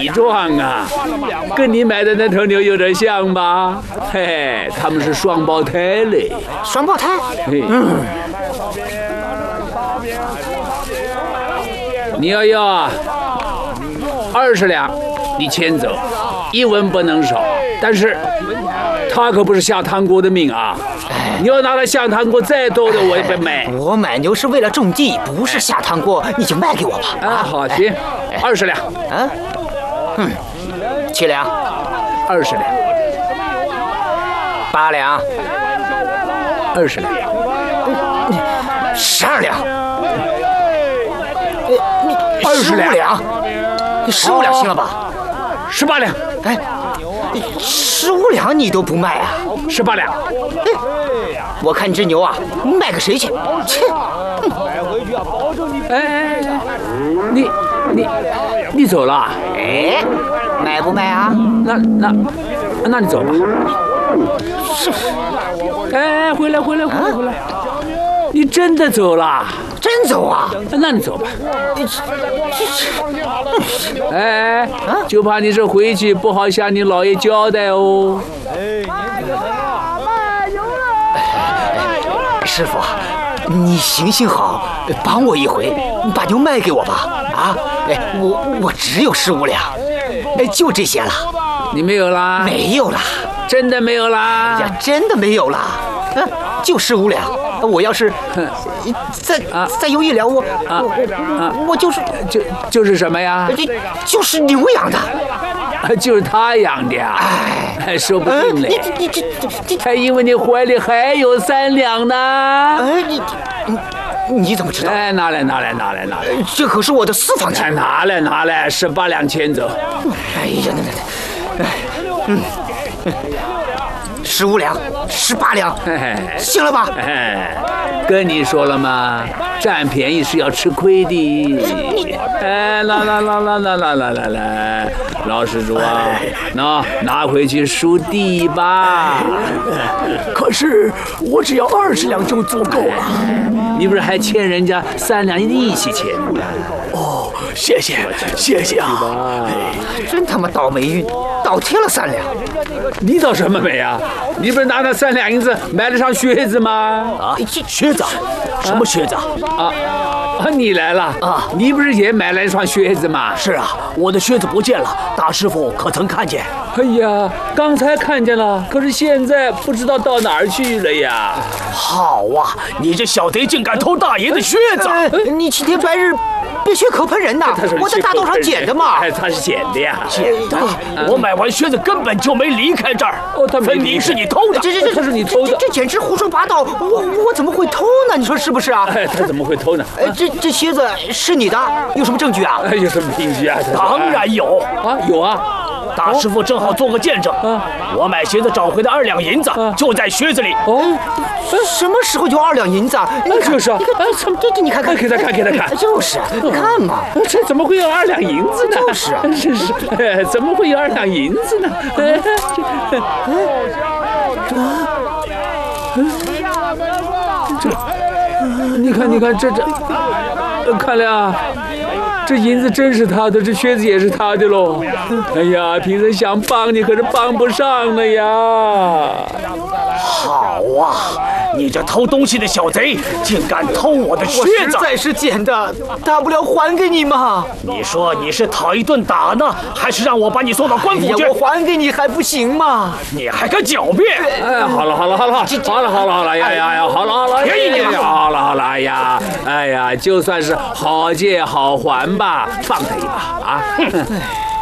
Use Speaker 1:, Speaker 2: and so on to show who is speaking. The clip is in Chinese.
Speaker 1: 体壮啊，跟你买的那头牛有点像吧？嘿嘿，他们是双胞胎嘞。
Speaker 2: 双胞胎？
Speaker 1: 你要20两，你牵走，1文不能少。但是，他可不是下汤锅的命啊！你要拿来下汤锅，再多的我也不买。
Speaker 2: 我买牛是为了种地，不是下汤锅，你就卖给我吧。
Speaker 1: 啊，好，行，20两。
Speaker 2: 啊，7两
Speaker 1: ，20两
Speaker 2: ，8两
Speaker 1: ，20两
Speaker 2: ，12两
Speaker 1: ，20两
Speaker 2: ，15两行了吧
Speaker 1: ？18两。
Speaker 2: 哎，15两你都不卖啊
Speaker 1: ？18两。
Speaker 2: 我看你这牛啊，卖给谁去？切！
Speaker 1: 哎，你走了？
Speaker 2: 哎，卖不卖啊？
Speaker 1: 那你走吧。哎，回来！你真的走了？
Speaker 2: 真走啊？
Speaker 1: 那你走吧。哎，就怕你这回去不好向你姥爷交代哦。
Speaker 2: 师傅，你行好，帮我一回，把牛卖给我吧。啊，哎，我只有15两，哎，就这些了。
Speaker 1: 你没有啦？
Speaker 2: 没有啦，
Speaker 1: 真的没有啦？
Speaker 2: 呀，真的没有啦。就15两。我要是再有1两，我
Speaker 1: 就是什么呀？
Speaker 2: 就是牛养的。
Speaker 1: 就是他养的呀？哎，说不定嘞。
Speaker 2: 你
Speaker 1: 还因为你怀里还有3两呢。
Speaker 2: 哎，你怎么知道？
Speaker 1: 哎，拿来！
Speaker 2: 这可是我的私房钱。
Speaker 1: 拿来，18两牵走。
Speaker 2: 哎呀，15两，18两，行了吧？
Speaker 1: 跟你说了吗？占便宜是要吃亏的。哎，来，老施主啊，拿回去输地吧。
Speaker 3: 可是我只要20两就足够了。
Speaker 1: 你不是还欠人家3两一起欠？
Speaker 3: 哦，谢谢啊！
Speaker 2: 真他妈倒霉运，倒贴了3两。
Speaker 1: 你倒什么霉啊？你不是拿那3两银子买了双靴子吗？
Speaker 3: 啊，靴子？什么靴子啊？
Speaker 1: 你来了啊！你不是也买了一双靴子吗？
Speaker 3: 是啊，我的靴子不见了，大师傅可曾看见？
Speaker 1: 哎呀，刚才看见了，可是现在不知道到哪儿去了呀！
Speaker 3: 好啊，你这小贼竟敢偷大爷的靴子！
Speaker 2: 你青天白日别血口喷人呐！我在大道上捡的嘛。
Speaker 1: 他是捡的呀。
Speaker 3: 捡的？我买完靴子根本就没离开这儿。分明是你偷的。
Speaker 1: 这是你偷的。
Speaker 2: 这简直胡说八道！我怎么会偷呢？你说是不是啊？
Speaker 1: 他怎么会偷呢？
Speaker 2: 这靴子是你的，有什么证据啊？
Speaker 1: 有什么凭据啊？
Speaker 3: 当然有
Speaker 1: 啊，有啊。
Speaker 3: 大师傅正好做个见证。我买鞋子找回的2两银子就在靴子里。
Speaker 2: 哦，什么时候有2两银子啊？
Speaker 1: 就是啊，
Speaker 2: 这你看，
Speaker 1: 给他看，
Speaker 2: 就是你看嘛，
Speaker 1: 这怎么会有2两银子呢？
Speaker 2: 就是啊，
Speaker 1: 怎么会有2两银子呢？你看这，看来啊，这银子真是他的，这靴子也是他的喽。哎呀，平生想帮你，可是帮不上了呀。
Speaker 3: 好啊，你这偷东西的小贼，竟敢偷我的靴子！
Speaker 2: 我实在是捡的，大不了还给你嘛。
Speaker 3: 你说你是讨一顿打呢，还是让我把你送到官府去？
Speaker 2: 我还给你还不行吗？
Speaker 3: 你还敢狡辩？
Speaker 1: 哎，好了，呀，好了，
Speaker 3: 便宜你了。
Speaker 1: 好了，哎呀，就算是好借好还吧，放他一把啊！